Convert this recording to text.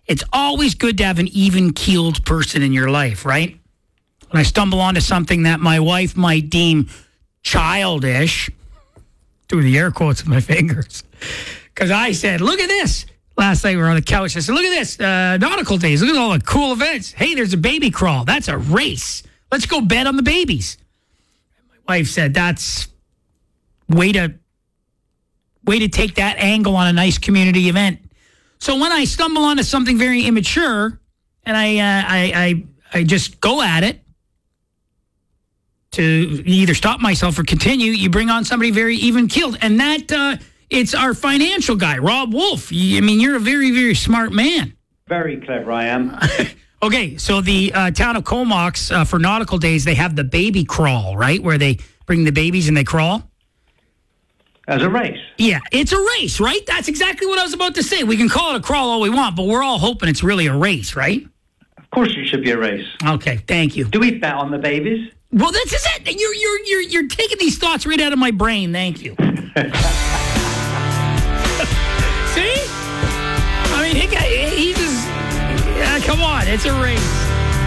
it's always good to have an even-keeled person in your life, right? When I stumble onto something that my wife might deem childish, doing the air quotes with my fingers, because I said, look at this. Last night we were on the couch. I said, look at this, nautical days. Look at all the cool events. Hey, there's a baby crawl. That's a race. Let's go bet on the babies. My wife said, that's way to take that angle on a nice community event. So when I stumble onto something very immature and I just go at it to either stop myself or continue, you bring on somebody very even-keeled. And that, it's our financial guy, Rob Wolf. You're a very, very smart man. Very clever, I am. Okay, so the town of Comox, for nautical days, they have the baby crawl, right? Where they bring the babies and they crawl. As a race. Yeah, it's a race, right? That's exactly what I was about to say. We can call it a crawl all we want, but we're all hoping it's really a race, right? Of course it should be a race. Okay, thank you. Do we bet on the babies? Well, this is it. You're taking these thoughts right out of my brain. Thank you. See? He just... come on, it's a race.